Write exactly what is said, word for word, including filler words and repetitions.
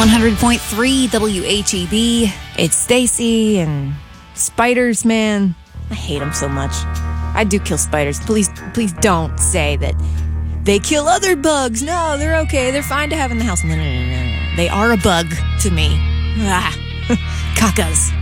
one hundred point three W H E B. It's Stacy and spiders, man. I hate them so much. I do kill spiders. Please, please don't say that they kill other bugs. No, they're okay. They're fine to have in the house. No, no, no, no, no. They are a bug to me. Ah, cacas.